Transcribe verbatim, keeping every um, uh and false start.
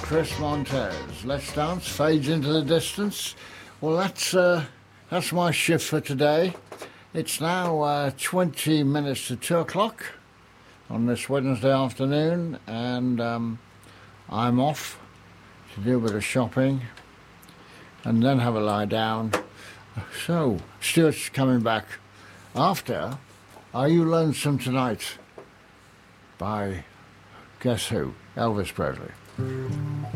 Chris Montez. Let's Dance fades into the distance. Well, that's uh, that's my shift for today. It's now uh, twenty minutes to two o'clock on this Wednesday afternoon, and um, I'm off to do a bit of shopping and then have a lie down. So, Stuart's coming back after Are You Lonesome Tonight by, guess who? Elvis Presley.